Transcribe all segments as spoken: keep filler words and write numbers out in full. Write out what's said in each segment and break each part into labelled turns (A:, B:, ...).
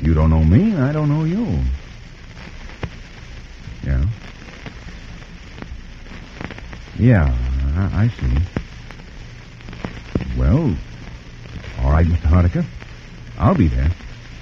A: You don't know me, and I don't know you. Yeah? Yeah, I, I see. Well, all right, Mister Hardiker. I'll be there.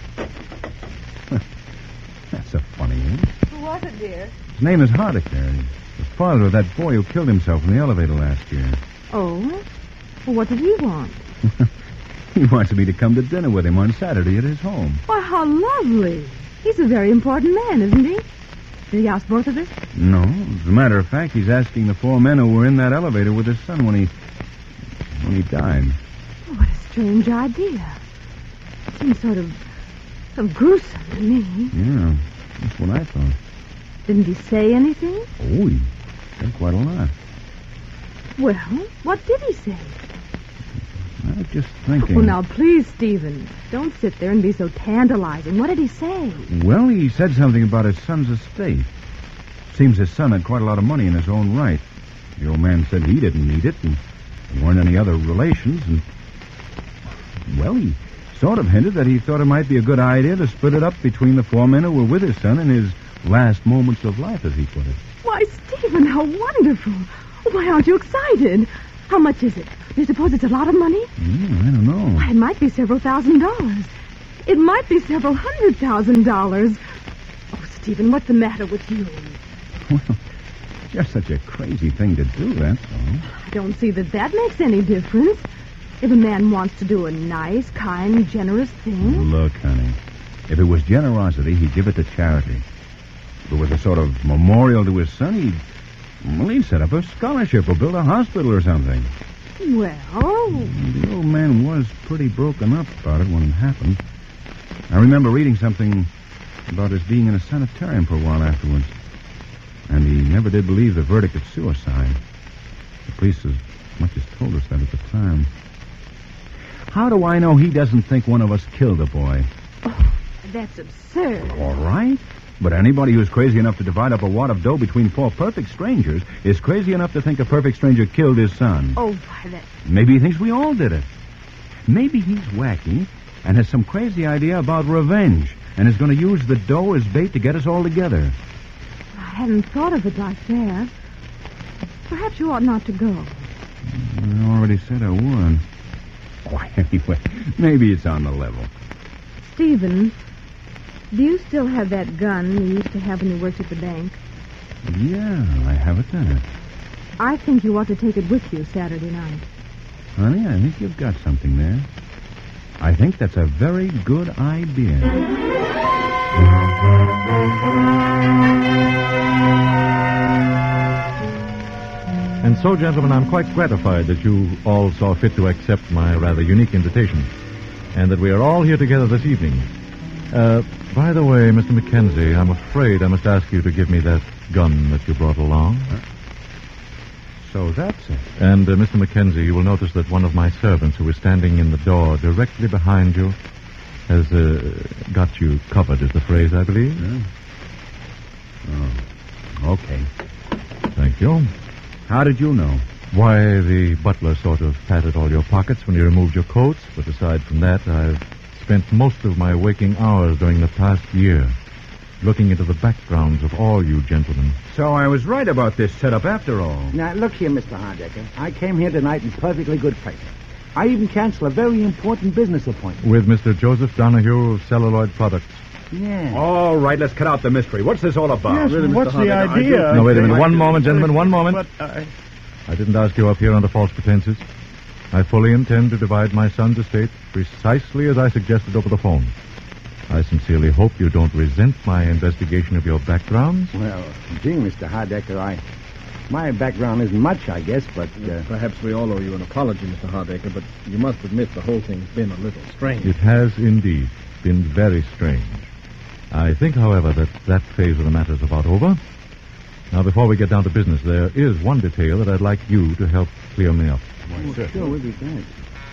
A: That's a funny name.
B: Who was it, dear?
A: His name is Hardiker. He's the father of that boy who killed himself in the elevator last year.
B: Oh? Well, what did he want?
A: He wants me to come to dinner with him on Saturday at his home.
B: Why, how lovely. He's a very important man, isn't he? Did he ask both of us?
A: No. As a matter of fact, he's asking the four men who were in that elevator with his son when he... when he died.
B: Oh, what a strange idea. It seems sort of... sort of gruesome to me.
A: Yeah, that's what I thought.
B: Didn't he say anything?
A: Oh, he said quite a lot.
B: Well, what did he say?
A: I was just thinking...
B: Oh, now, please, Stephen, don't sit there and be so tantalizing. What did he say?
A: Well, he said something about his son's estate. Seems his son had quite a lot of money in his own right. The old man said he didn't need it, and there weren't any other relations, and... Well, he sort of hinted that he thought it might be a good idea to split it up between the four men who were with his son in his last moments of life, as he put it.
B: Why, Stephen, how wonderful. Why aren't you excited? How much is it? Do you suppose it's a lot of money?
A: Mm, I don't know.
B: Why, it might be several thousand dollars. It might be several hundred thousand dollars. Oh, Stephen, what's the matter with you?
A: Well, just such a crazy thing to do, that's all.
B: I don't see that that makes any difference. If a man wants to do a nice, kind, generous thing...
A: Look, honey, if it was generosity, he'd give it to charity. If it was a sort of memorial to his son, he'd... Well, he'd set up a scholarship or build a hospital or something.
B: Well...
A: The old man was pretty broken up about it when it happened. I remember reading something about his being in a sanitarium for a while afterwards. And he never did believe the verdict of suicide. The police as much as told us that at the time. How do I know he doesn't think one of us killed the boy?
B: Oh, that's absurd.
A: All right. But anybody who's crazy enough to divide up a wad of dough between four perfect strangers is crazy enough to think a perfect stranger killed his son.
B: Oh, why, that...
A: Maybe he thinks we all did it. Maybe he's wacky and has some crazy idea about revenge and is going to use the dough as bait to get us all together.
B: I hadn't thought of it like that. Perhaps you ought not to go.
A: I already said I would. Why, anyway, maybe it's on the level.
B: Stephen, do you still have that gun you used to have when you worked at the bank?
A: Yeah, I have it there.
B: I think you ought to take it with you Saturday night.
A: Honey, I think you've got something there. I think that's a very good idea.
C: And so, gentlemen, I'm quite gratified that you all saw fit to accept my rather unique invitation, and that we are all here together this evening. Uh, by the way, Mister Mackenzie, I'm afraid I must ask you to give me that gun that you brought along.
A: Huh? So that's it.
C: And, uh, Mister Mackenzie, you will notice that one of my servants who is standing in the door directly behind you has uh, got you covered, is the phrase, I believe.
A: Yeah. Oh, okay.
C: Thank you.
A: How did you know?
C: Why, the butler sort of patted all your pockets when you removed your coats, but aside from that, I've spent most of my waking hours during the past year looking into the backgrounds of all you gentlemen.
A: So I was right about this setup after all.
D: Now, look here, Mister Hardecker. I came here tonight in perfectly good faith. I even canceled a very important business appointment.
C: With Mister Joseph Donahue of Celluloid Products.
D: Yeah.
A: All right, let's cut out the mystery. What's this all about?
D: Yes, really, what's the idea?
C: No, wait a minute. One moment, gentlemen. One moment.
D: But I...
C: I didn't ask you up here under false pretenses. I fully intend to divide my son's estate precisely as I suggested over the phone. I sincerely hope you don't resent my investigation of your backgrounds.
D: Well, gee, Mister Hardecker, I... My background isn't much, I guess, but... Uh...
E: Perhaps we all owe you an apology, Mister Hardaker, but you must admit the whole thing's been a little strange.
C: It has indeed been very strange. I think, however, that that phase of the matter is about over. Now, before we get down to business, there is one detail that I'd like you to help clear me up.
D: Oh, sure, sure, we'll be glad.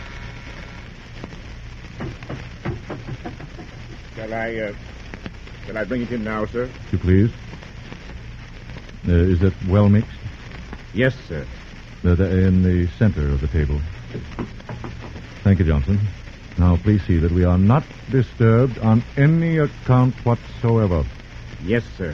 F: Shall I, uh, shall I bring it in now, sir?
C: If you please. Uh, is it well mixed?
F: Yes, sir.
C: Uh, the, in the center of the table. Thank you, Johnson. Now, please see that we are not disturbed on any account whatsoever.
F: Yes, sir.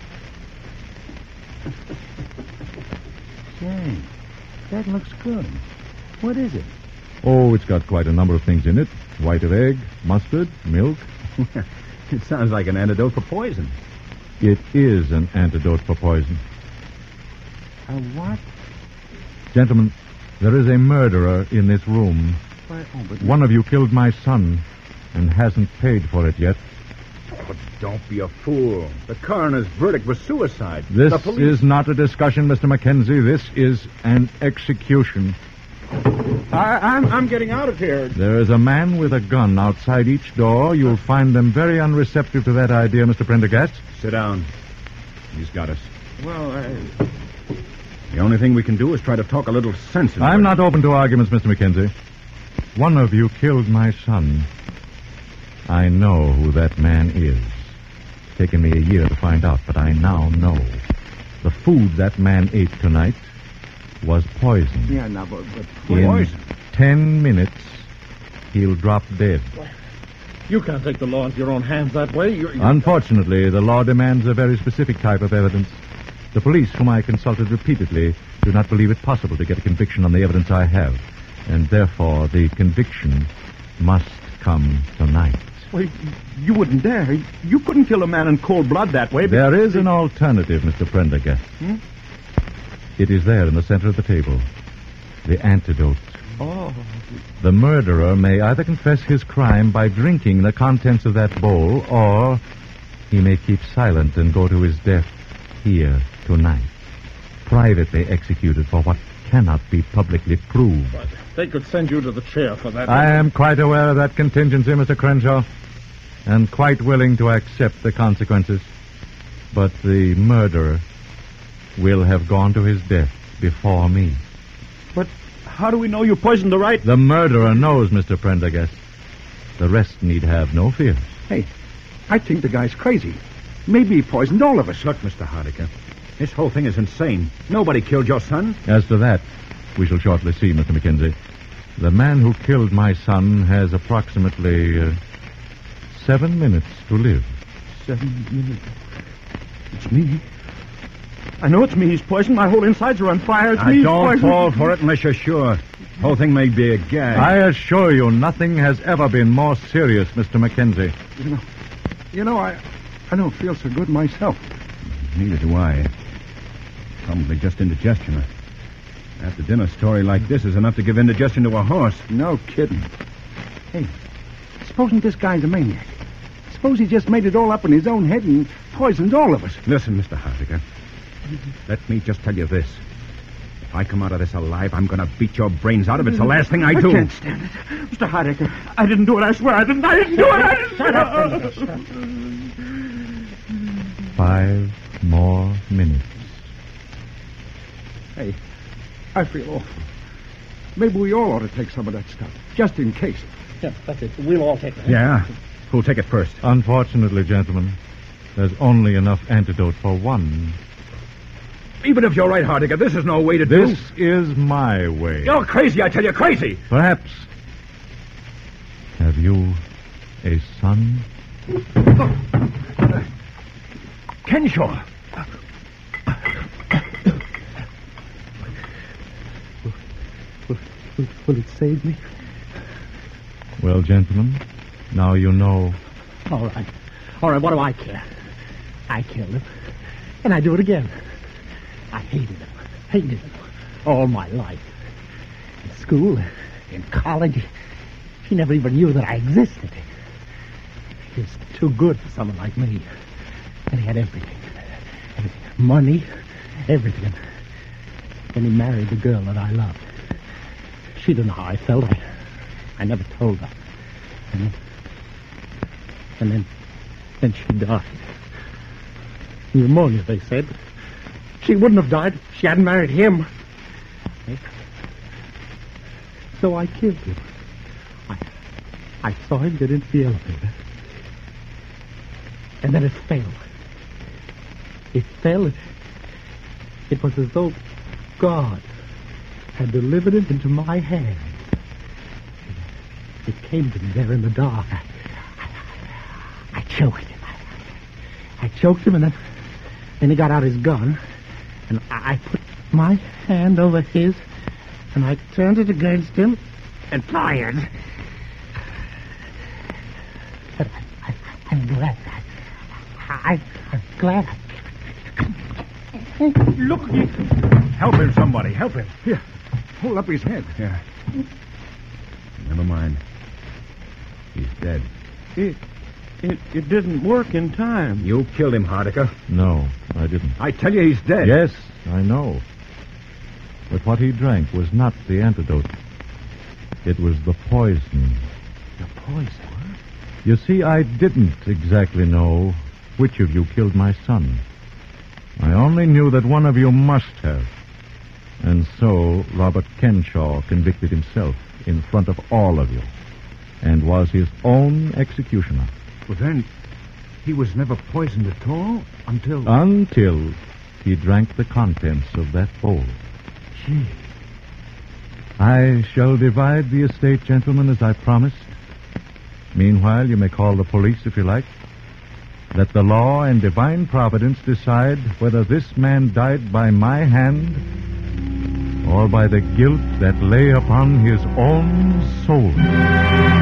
D: Say, that looks good. What is it?
C: Oh, it's got quite a number of things in it. White of egg, mustard, milk.
A: It sounds like an antidote for poison.
C: It is an antidote for poison.
D: A what?
C: Gentlemen, there is a murderer in this room.
D: Why, oh, but...
C: One of you killed my son and hasn't paid for it yet.
A: Oh, don't be a fool. The coroner's verdict was suicide.
C: This
A: The police...
C: is not a discussion, Mister Mackenzie. This is an execution.
F: I, I'm, I'm getting out of here.
C: There is a man with a gun outside each door. You'll find them very unreceptive to that idea, Mister Prendergast.
A: Sit down. He's got us.
F: Well, I...
A: The only thing we can do is try to talk a little sense into
C: I'm
A: it.
C: not open to arguments, Mister Mackenzie. One of you killed my son. I know who that man is. It's taken me a year to find out, but I now know. The food that man ate tonight was poison.
D: Yeah, no, but... but
C: In
A: Poison?
C: ten minutes, he'll drop dead.
E: You can't take the law into your own hands that way. You're, you're...
C: Unfortunately, the law demands a very specific type of evidence. The police, whom I consulted repeatedly, do not believe it possible to get a conviction on the evidence I have. And therefore, the conviction must come tonight.
G: Well, you wouldn't dare. You couldn't kill a man in cold blood that way.
C: There is an alternative, Mister Prendergast.
G: Hmm?
C: It is there in the center of the table. The antidote.
G: Oh.
C: The murderer may either confess his crime by drinking the contents of that bowl, or he may keep silent and go to his death here tonight, privately executed for what cannot be publicly proved.
E: But they could send you to the chair for that.
C: I am quite aware of that contingency, Mister Crenshaw, and quite willing to accept the consequences. But the murderer will have gone to his death before me.
G: But how do we know you poisoned the right...
C: The murderer knows, Mister Prendergast. The rest need have no fear.
G: Hey, I think the guy's crazy. Maybe he poisoned all of us.
A: Look, Mister Hardiker, this whole thing is insane. Nobody killed your son.
C: As to that, we shall shortly see, Mister Mackenzie. The man who killed my son has approximately uh, seven minutes to live.
G: Seven minutes. It's me. I know it's me he's poisoned. My whole insides are on fire. It's
A: I
G: me he's
A: don't
G: poisoned.
A: fall for it unless you're sure. The whole thing may be a gag.
C: I assure you, nothing has ever been more serious, Mister Mackenzie.
G: You know, you know, I, I don't feel so good myself.
A: Neither do I. Probably just indigestion. After dinner, a story like this is enough to give indigestion to a horse.
G: No kidding. Hey, supposing this guy's a maniac. Suppose he just made it all up in his own head and poisoned all of us.
A: Listen, Mister Hardiker. Let me just tell you this. If I come out of this alive, I'm going to beat your brains out of it. It's the last thing I do.
G: I can't stand it. Mister Hardiker, I didn't do it. I swear I didn't. I didn't do it. I didn't
D: Shut up,
G: Shut up.
C: Five more minutes.
G: Hey, I feel awful. Maybe we all ought to take some of that stuff, just in case.
E: Yeah, that's it. We'll all take it.
A: Yeah. Who'll take it first?
C: Unfortunately, gentlemen, there's only enough antidote for one.
A: Even if you're right, Hardiker, this is no way to do.
C: This is my way.
A: You're crazy, I tell you, crazy.
C: Perhaps. Have you a son?
A: Kenshaw.
G: Will, will, will it save me?
C: Well, gentlemen, now you know.
H: All right. All right, what do I care? I killed him. And I do it again. I hated him. Hated him. All my life. In school, in college, he never even knew that I existed. He was too good for someone like me. And he had everything. Everything. Money, everything. Then he married the girl that I loved. She didn't know how I felt. I, I never told her. And then, and then, then she died. Pneumonia, they said. She wouldn't have died if she hadn't married him. So I killed him. I, I saw him get into the elevator. And then it failed. It fell. It was as though God had delivered it into my hands. it came to me there in the dark. I, I, I choked him. I, I choked him, and then, then he got out his gun, and I, I put my hand over his, and I turned it against him and fired. But I, I, I'm glad. I, I'm glad.
A: Look! Help him, somebody. Help him.
G: Here, hold up his head.
A: Yeah. Never mind. He's dead.
I: It, it, it didn't work in time.
A: You killed him, Hardiker.
C: No, I didn't.
A: I tell you he's dead.
C: Yes, I know. But what he drank was not the antidote. It was the poison.
A: The poison?
C: You see, I didn't exactly know which of you killed my son. I only knew that one of you must have. And so Robert Kenshaw convicted himself in front of all of you and was his own executioner.
A: Well, then, he was never poisoned at all until...
C: Until he drank the contents of that bowl.
A: Gee.
C: I shall divide the estate, gentlemen, as I promised. Meanwhile, you may call the police if you like. Let the law and divine providence decide whether this man died by my hand or by the guilt that lay upon his own soul.